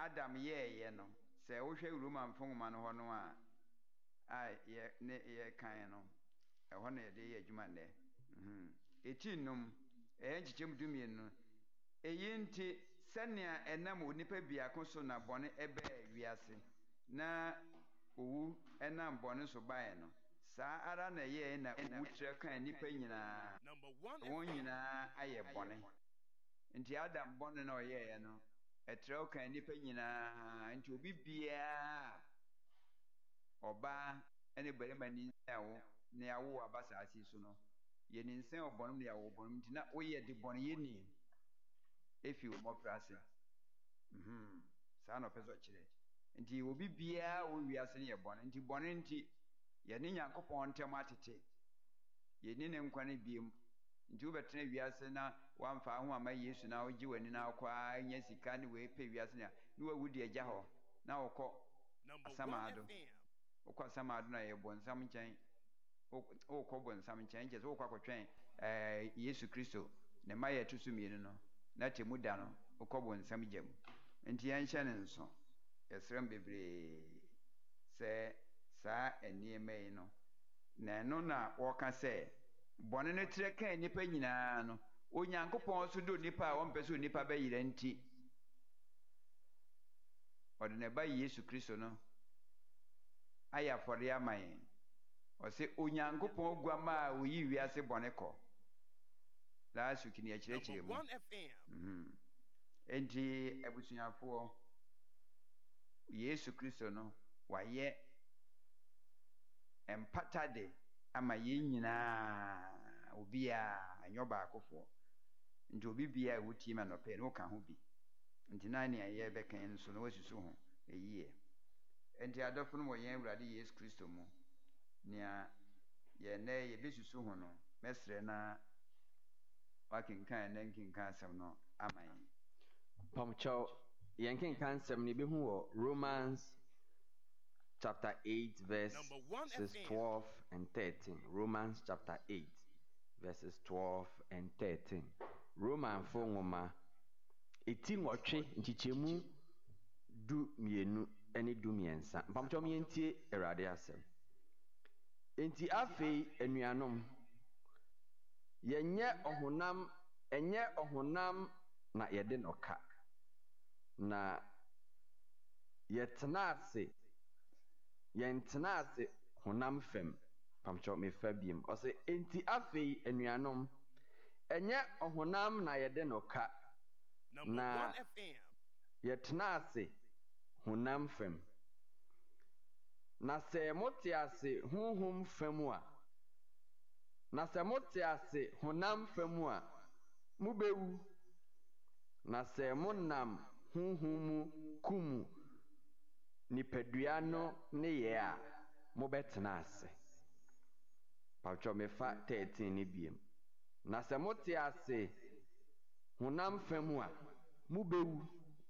Adam ye no se wo hwe Roman fonma no ho no a ye kan no ho na ye de ye adwuma ne etinum nchichem dumien no eyinti sɛnea ɛnam onipa biako so na bɔne ɛbɛɛ wiase na owu ɛnam bɔne so bae no saa ara na ɛyɛ na owu trɛ kan nipa nyinaa wɔn nyinaa ayɛ bɔne nti Adam bɔne na ɔyɛɛ no ɛtrɛw kan nipa nyinaa nti obi biara ɔbaa ne barima ni nsawo na yawo aba saase so no yɛ ne nsa ɔbɔne na yawo bɔne nti na woyɛ de bɔne yɛni efi wo mɔfrase saa na ɔpɛ sɛ ɔkyerɛ nti obi biara wo wiase no yɛ bɔne nti bɔne nti yɛne Nyankopɔn ntɛm atete yɛni ne nkwa no biem nti wobɛtena wiase na wamfa ho ama Yesu na wogye w'ani na wokɔ anya sika ne weepɛ wiase na wawu de agya hɔ na wokɔ asamaado wokɔ asamaado na yɛ bɔnsam nkyɛn wokɔ bɔnsam nkyɛn kyɛ sɛ wokɔ akɔtwɛn Yesu Kristo ne ma yɛ to so mmienu no na temu da no wokɔ bɔnsam gya mu nti yɛnhyɛ ne nso yɛsrɛ bebree sɛ saa nneɛma yi no na ɛno na wɔka sɛ bɔne no trɛ kan nipa nyinaa no Onyankopɔn so do nipa a wɔmpɛ sɛ onipa bɛyera nti ɔde ne ba Yesu Kristo no ayɛ afɔre ama yɛn ɔsɛ Onyankopɔn guama a oyi wiase bɔne kɔ laa sukini akyerɛkyerɛ mu enti abusuafoɔ Yesu Kristo no wayɛ empatade ama yɛn nyinaa obiara anyɔ baakofoɔ nti obi biara wotie ma nɔpɛ no woka ho bi nti na nea yɛbɛkan nso na wasusu ho ɛyie nti adɔfo no wɔ yɛn Awurade Yesu Kristo mu nea yɛnɛ yɛbɛsusu ho no mɛsrɛ na wakenkan na nkenkan asɛm no ama yɛn Pamkyɛw yɛnkenkan asɛm no bɛhu wɔ Romans chapter 8 verses 12 and 13. Romans chapter 8 verses 12 and 13. Roman fo nwoma eti nwɔtwe nkyikyɛmu du mmienu ne du mmiɛnsa. Mpamkyɛw yɛntie Awurade asɛm. Enti afei anuanom ɛnyɛ ɔhonam na yɛde no ka na yɛntena ase honam fam. Pamkyɛw mefa biem ɔsɛ enti afei anuanom ɛnyɛ ɔhonam na yɛde no ka na yɛtena ase honam fam. Na sɛ mote ase honhom fam a na sɛ mote ase honam fam a mubɛwu na sɛ monam honhom mu kum nipadua no ne yɛ a mobɛtena ase. Pawtwɔ mefa 13 ne biem. Na sɛ mote ase honam fam a mubɛwu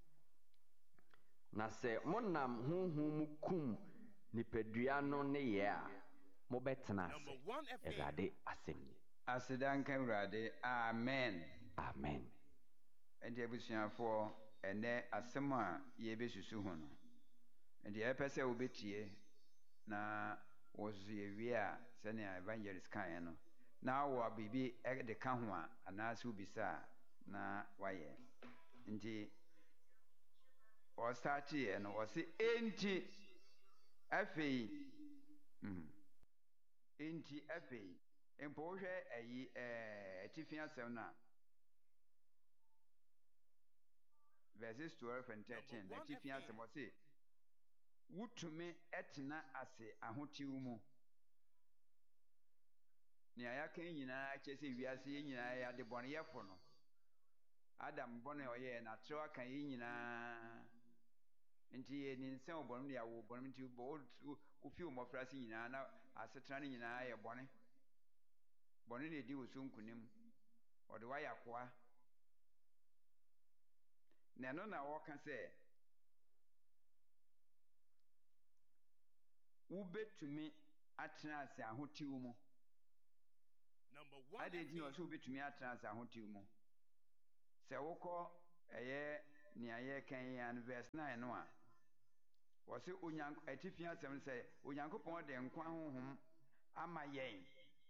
na sɛ monam honhom mu kum nipadua no ne yɛ a mobɛtena ase. Awurade asɛm ni. Aseda nka Awurade. Amen. Amen. Enti abusuafoɔ ɛnɛ asɛm a yɛbɛsusu ho no nti yɛpɛ sɛ wobɛtie na wɔsusu yɛwie a sɛnea evangelist kaeɛ no na wɔ biribi de ka ho a anaasɛ wobisa a na wayɛ nti ɔstarteɛ no ɔse enti afei mpo wohwɛ atifi asɛm no a verses 12 and 13 atifi asɛm ɔse wotumi ɛtena ase ahotew mu nea yɛaka nyinaa kyerɛ sɛ wiase yɛ nyinaa yɛ adebɔneyɛfo no Adam bɔne ɔyɛɛ na trɛw aka yɛ nyinaa nti yɛ ne nsa wɔ bɔne ne yɛawo bɔne nti wofi wo mmɔfraase nyinaa na asetena no nyinaa yɛ bɔne na ɛdi wo so nkonim ɔde wayɛ akoa na ɛno na wɔka sɛ wobɛtumi atena ase ahotew mu adɛn nti na ɔsɛ wobɛtumi atena ase ahotew mu sɛ wokɔ nia ye kan yan verse 9 no a wose onyanko atifi asem sɛ onyankopɔn de nkwa honhom ama yɛn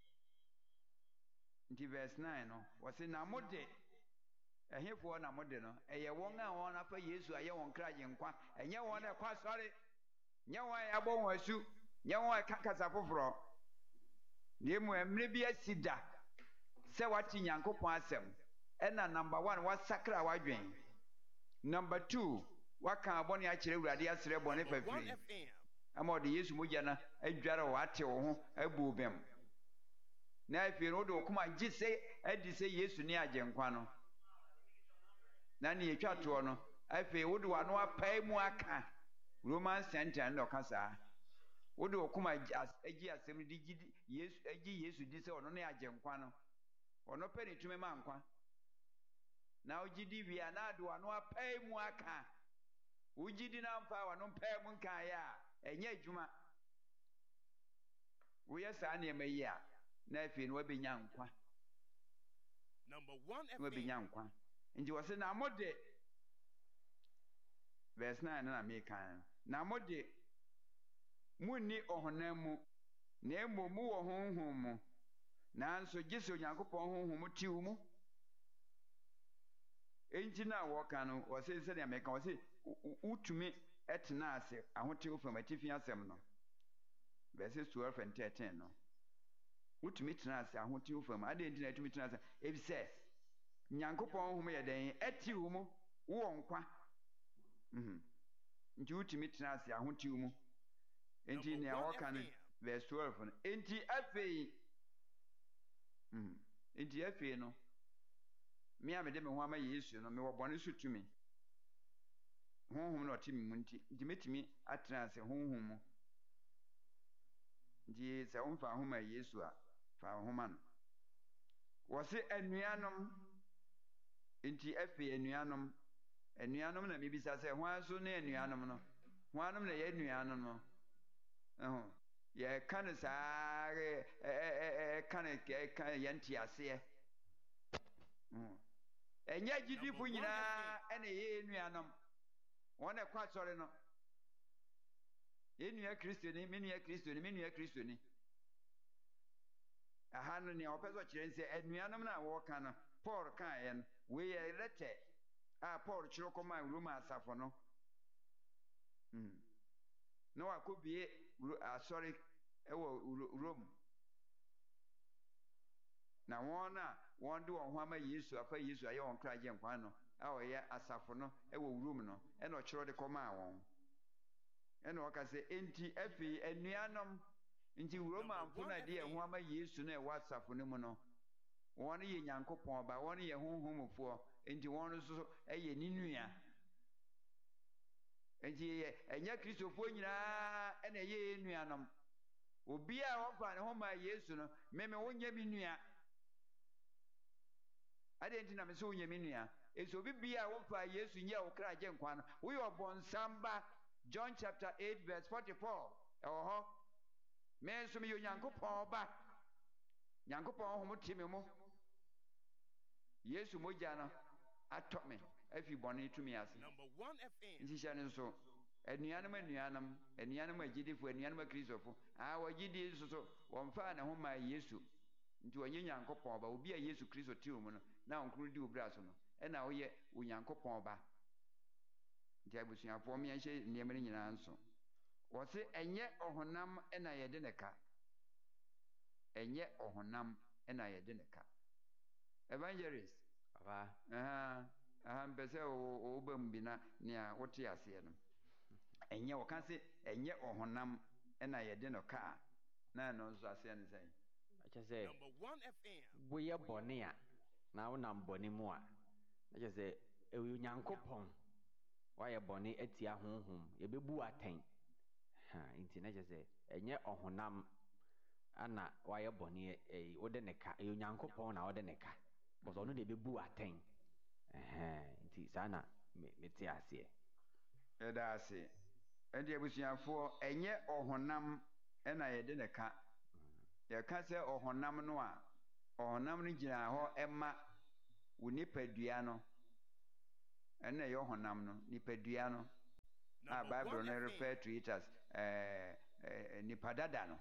nti verse 9 no wose na mode ehefo na mode no ɛyɛ wɔn a wɔn afa Yesu ayɛ wɔn kra gye nkwa ɛnyɛ wɔn na kwa sɔre nyɛ wɔn a yɛabɔ wɔn asu nyɛ wɔn a kasa foforɔ na emu emre bi asida sɛ wate nyankopɔn asɛm ɛna number 1 wasakra wadwen number 2 waka abɔne akyerɛ Awurade asrɛ bɔne fafiri ama ɔde Yesu mogya na adware wate wo ho abu bem na afei no de okuma gye sɛ adi sɛ Yesu ne agye nkwa no na ne yɛtwa toɔ no afei wo de wano apae mu aka Romans 10:10 no kasa wo de okuma agi asɛm de gye Yesu agi Yesu di sɛ ɔno ne agye nkwa no ɔno pɛ ne tumi ma nkwa na ogidi wi ana de wano apae mu aka ogidi na mfa wano pae mu nkan ya ɛnyɛ adwuma wo yɛ saa ne ma yi a na afei no wabenya nkwa number 1 FM wabenya nkwa nti wɔse na mode verse 9 na me kan na mode munni ɔhonam mu na mmom mu wɔ honhom mu nanso gye sɛ Onyankopɔn honhom tiw mu enti na wɔka no wɔse sɛ ne Amerika wɔse utumi etena ase ahotew fam atifi asɛm no verse 12 and 13 no utumi tena ase ahotew fam ade enti na utumi tena ase ebisɛ Nyankopɔn honhom yɛ den etiw mu wo nkwa nti utumi tena ase ahotew mu enti ne wɔka no verse 12 no enti afei no me a me de me ho ama Yesu no me wɔ bɔne so tumi honhom na ɔte me mu nti metumi atena ase honhom mu nti sɛ womfa ho ma Yesu a fa ho ma no wɔse anuanom nti afei anuanom na mebisa sɛ ho aso ne anuanom no ho anom na yɛ anuanom no yɛ ka no saa ka yɛ nte aseɛ ɛnyɛ gyidifo nyinaa ɛna yɛ anuanom wɔn na kwa sɔre no enua Kristoni me nua Kristoni aha no ne ɔpɛ sɛ ɔkyerɛ sɛ anuanom na wɔka no Paul ka yɛ no we yɛ rete a Paul kyerɛ kɔma Roma asafo no na wakɔbie asɔre ɛwɔ Rome na wɔn de wɔn ho ama Yesu afa Yesu ayɛ wɔn kra gye nkwa no a ɔyɛ asafo no ɛwɔ Rome no ɛna ɔkyerɛ de kɔma wɔn ɛna ɔka sɛ enti afei anuanom nti Romanfo na de ɛho ama Yesu na ɛwɔ asafo no mu no wɔn yɛ Nyankopɔn ba wɔn yɛ honhomfoɔ enti wɔn nso ɛyɛ ne nua enti ɛnyɛ Kristofoɔ nyinaa ɛna ɛyɛ anuanom obi a wɔfa ne ho ma Yesu no meme wonyɛ me nua ade enti na me sɛ wonyɛ me nua esi obi bi a wɔfa Yesu nyɛ wo kra gye nkwa no woyɛ ɔbɔnsam ba John chapter 8 verse 44 ɛwɔ hɔ me nso me yɛ Nyankopɔn ba Nyankopɔn honhom te me mu Yesu mogya no atɔ me afi bɔne tumi ase number 1 FM nti hyɛ no nso anuanom agyidifo anuanom akristofo wɔgyidi nso so wɔmfaa ne ho maa Yesu nti wɔnyɛ Nyankopɔn ba obi a Yesu Kristo tiw mu no na ɔnkoro di obra so no ɛna woyɛ Onyankopɔn ba nti abusuafoɔ meɛnhyɛ nneɛma no nyinaa nso wɔse ɛnyɛ ɔhonam ɛna yɛde ne ka ɛnyɛ ɔhonam ɛna yɛde ne ka evangelist mpɛ sɛ woba mu bi na nea wote aseɛ no ɛnyɛ wɔka se ɛnyɛ ɔhonam ɛna yɛde no ka na ɛno nso aseɛ no sɛn akyɛ sɛ number 1 FM woyɛ bɔne a na wonam bɔne mu a akyɛ sɛ ɛwɔ Nyankopɔn wayɛ bɔne atia honhom yɛbɛbu atɛn nti na kyɛ sɛ ɛnyɛ ɔhonam ana wayɛ bɔne wode ne ka ɛyɛ Nyankopɔn na wode ne ka because ɔno de bɛbu atɛn nti saa na mete aseɛ ɛda ase ɛnti abusuafoɔ ɛnyɛ ɔhonam ɛna yɛde ne ka yɛka sɛ ɔhonam no a ɔhonam no gyina hɔ ɛma wo nipadua no and na yo honam no nipadua no a Bible no refer to it as nipadada no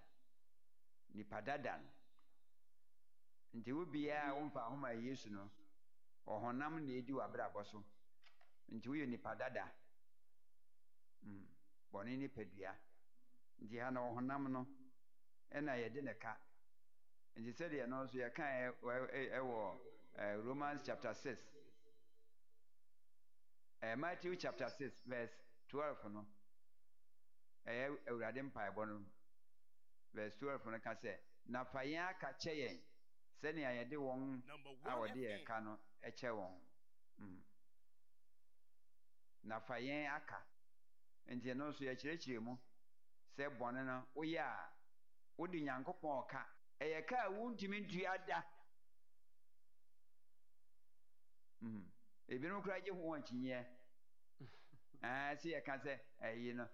nti wo bia wo mfa homa Yesu no ohonam na edi wabrabɔ so nti wo ye nipadada bɔne nipadua nti ha na ohonam no na yɛde ne ka nti sɛ deɛ no so yɛ ka ɛwɔ Romans chapter 6 Matthew chapter 6 verse 12 no Awurade mpaebɔ no verse 12 no ka sɛ na fa yɛn aka kyɛ yɛn sɛnea yɛde wɔn a wɔde yɛn ka no kyɛ wɔn na fa yɛn aka nti ɛno nso yɛkyerɛkyerɛ mu sɛ bɔne no woyɛ a wode Nyankopɔn ɔka ɛyɛ ka a wontumi ntua da ebinom koraa gye ho wɔn kyinyeɛ sɛ yɛka sɛ ɛyi no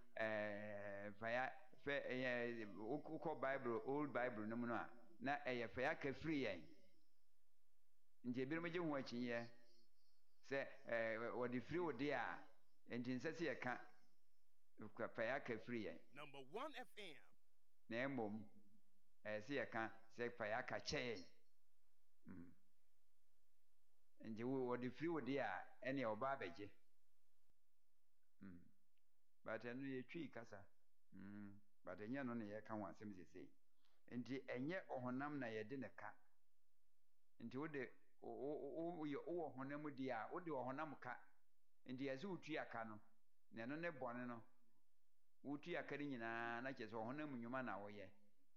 wokɔ Bible old Bible no mu no a na ɛyɛ fa yɛaka firi yɛn nti ebinom gye ho wɔn kyinyeɛ sɛ wɔde firi wo de a nti nsɛ sɛ yɛka fa yɛaka firi yɛn Number 1 FM. na mmom sɛ yɛka sɛ fa yɛaka kyɛ yɛn nti wɔde firi wo de a ɛne ɔba abɛgye but ɛno yɛtwii kasa but ɛnyɛ no ne yɛka ho asɛm sesei nti ɛnyɛ ɔhonam na yɛde ne ka nti wowɔ honam mu di a wode ɔhonam ka nti yɛ sɛ wotua ka no na ɛno ne bɔne no wotua ka no nyinaa na kyerɛ sɛ ɔhonam nnwuma na woyɛ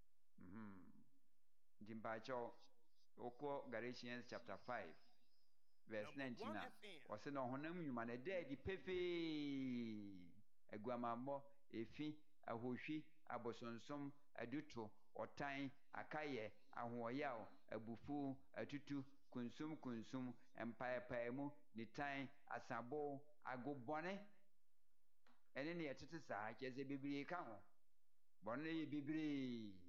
nti mpaakyɛw wokɔ Galatians chapter 5 verse 19 a wɔsɛ na ɔhonam nnwuma no ɛda adi pefee aguamammɔ efi ahohwi abosonsom aduto ɔtan akayɛ ahoɔyaw abufuw atutu kunsum mpaepaemu nitan asabo agobɔne ɛne ne yɛtete saa kyerɛ sɛ bebree ka ho bɔne no yɛ bebree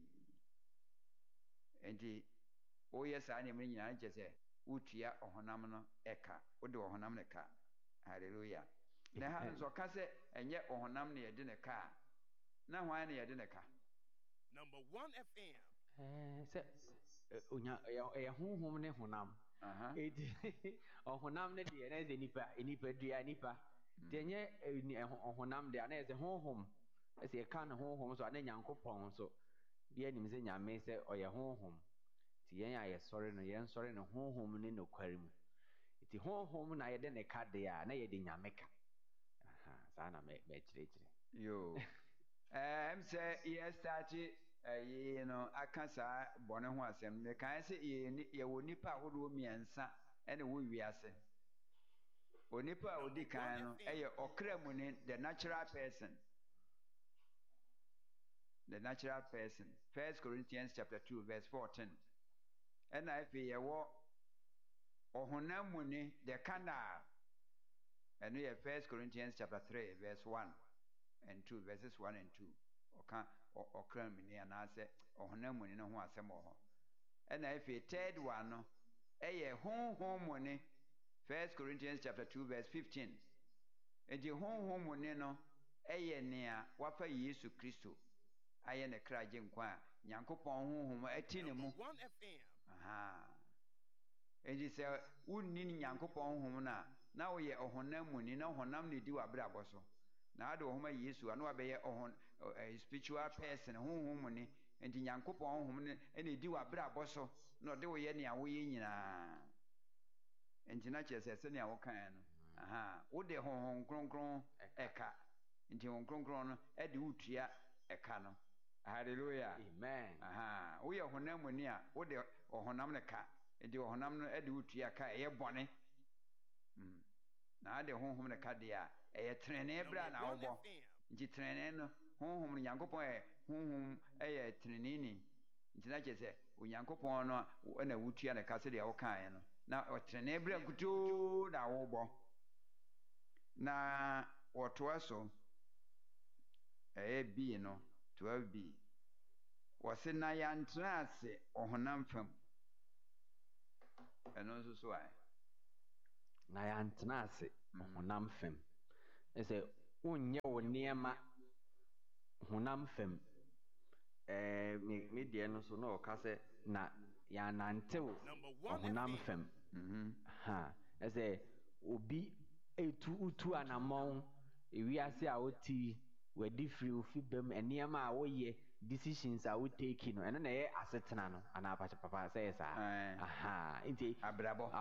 nti woyɛ saa nneɛma no nyinaa kyerɛ sɛ wotua ɔhonam no ɛka wode ɔhonam no ka hallelujah na ha nso ɔka sɛ ɛnyɛ ɔhonam na yɛde ne ka a na hwan na yɛde ne ka Number 1 FM. Sɛ ɛyɛ honhom ne honam edi ɔhonam ne deɛ na ɛsɛ nipadua nipa deɛ ɛnyɛ ɔhonam deɛ na ɛsɛ honhom ɛsɛ yɛka ne honhom so a na Nyankopɔn so deɛ anim sɛ Nyame sɛ ɔyɛ honhom nti yɛn a yɛsɔre no yɛnsɔre ne honhom ne nokware mu nti honhom na yɛde ne ka deɛ a na yɛde Nyame ka saa na mɛkyerɛkyerɛ yo sɛ yɛstarte yi no aka saa bɔne ho asɛm mekae sɛ yɛwɔ nnipa ahodoɔ mmiɛnsa ɛne wɔ wiase onipa a odi kan no ɛyɛ ɔkra mu ne the natural person 1 Corinthians chapter 2 verse 14 ɛna afei yɛwɔ ɔhonam mu ne the carnal ɛno yɛ 1 Corinthians chapter 3 verse 1 and 2 verses 1 and 2 ɔka ɔkra mu ne anaasɛ ɔhonam mu ne no ho asɛm wɔ hɔ ɛna afei third one no ɛyɛ honhom mu ne 1 Corinthians chapter 2 verse 15 enti honhom mu ne no ɛyɛ nea wafa Yesu Kristo ayɛ ne kra gye nkwa a Nyankopɔn honhom ati ne mu enti sɛ wonni Nyankopɔn honhom no a na woyɛ ɔhonam mu ni na ɔhonam na edi w'abrabɔ so na ade ɔhoma Yesu a na wabɛyɛ spiritual person honhom mu ni enti Nyankopɔn honhom no ɛna edi w'abrabɔ so na ɔde woyɛ nea woyɛ nyinaa enti na kyerɛ sɛ sɛnea wokae no wode honhom kronkron ɛka nti honhom kronkron no ɛde wotua ɛka no hallelujah amen woyɛ honam mu ni a wode ɔhonam no ka nti ɔhonam no ɛde wotua ka ɛyɛ bɔne na ade honhom no ka deɛ a ɛyɛ trenee berɛ a na wobɔ nti trenee no honhom no Nyankopɔn yɛ honhom ɛyɛ treneeni nti na kyerɛ sɛ Onyankopɔn no ɛna wotua no ka sɛdeɛ wokaeɛ no na ɔtrenee berɛ nkutoo na wobɔ na wɔtoa so ɛyɛ bii no 12b wɔse na yɛantena ase ɔhonam fam ɛno nso so ae na yɛantena ase honam fam ese wonye wo niema honam fam me de no so no ka se na ya nantew honam fam ha ese obi utu anamon ewiase a woti wadi free ofi bam eniema a woye decisions a we take no eno na ye asetena no ana papa say sa aha nti abrabo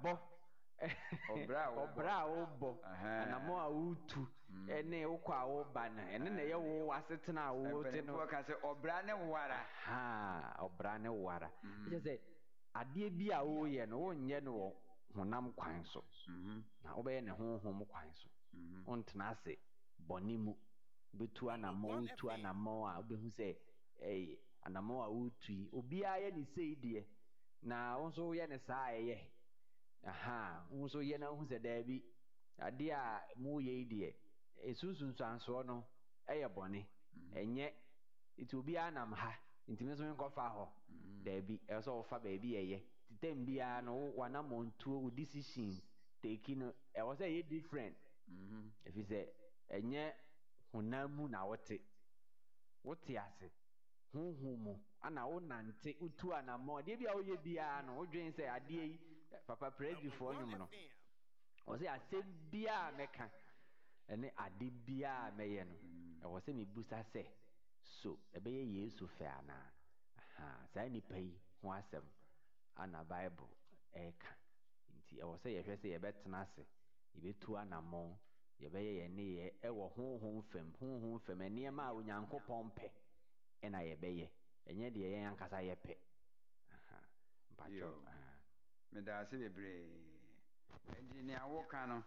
obra obo anamo a utu ene ukwa a woba no eno na ye wo asetena a wo te no ka se obra ne wara obra ne wara je say ade bi a wo ye no wonye no honam kwan so na wo be ne honhom kwan so ontena ase bonimu betu anamo tu anamo a obehu se anamo a utui obi aye ni sei de na wonso ye ne saa ye wonso ye na hu se da bi ade a mu ye de esusunsu anso no eye bone enye iti obi anam ha ntimi so nkofa ho da bi eso ofa ba bi ye titem bia no wanamo ntuo decisions taking e was say different if you say enye hunamu na wote ase honhomu ana wonante utu anamo de bia woye bia no wodwen say ade yi papa praise for nyum no o say asem bia meka ene ade bia meye no e wo say me busa say so ebeye Yesu fe ana say ni pai ho asem ana bible eka nti e wo say ye hwe say ye betena ase ye betu anamo yebeye ye ne ye ewo honhom fam eniema a onyankopon pe ena yebeye enye de ye yankasa ye pe mpacho me da se bebre engineer woka no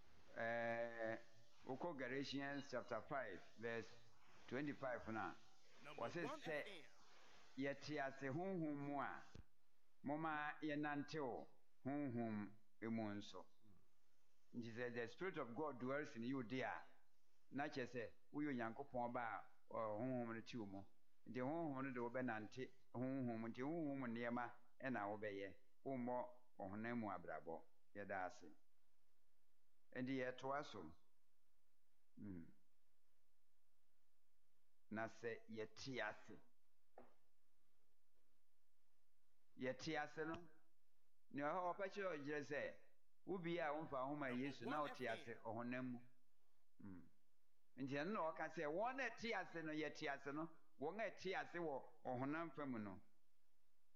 oko Galatians chapter 5 verse 25 na was say yeti ase honhom mu a moma ye nantew honhom emu nso. He said, the Spirit of God dwells in you there. Not just say, we are Yankopon ba or home the tumor. The home the obenante, home, the home near ma, and I obey ye, more or name abrabo, yadasi. And the yet was so. Na say yetiase. Yetiase no? No, how about you just say? Ubi a umfa homa Yesu na oti ase ohonam nti no o ka se won eti ase no yeti ase no won eti ase wo ohonam fam no